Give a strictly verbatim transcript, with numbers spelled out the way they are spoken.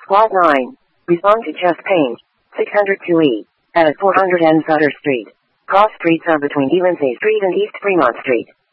Squad nine. Respond to chest pain. six hundred two E. At four hundred N Sutter Street. Cross streets are between Delancey Street and East Fremont Street.